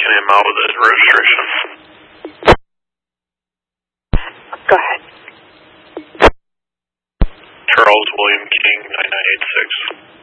name out with the registration. Go ahead. Charles William King, 9986.